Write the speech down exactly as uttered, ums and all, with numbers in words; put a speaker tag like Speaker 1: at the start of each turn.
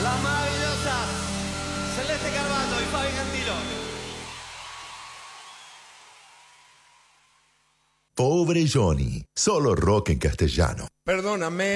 Speaker 1: Las maravillosas Celeste Carballo y Fabi Cantilo.
Speaker 2: Pobre Johnny, solo rock en castellano.
Speaker 3: Perdóname.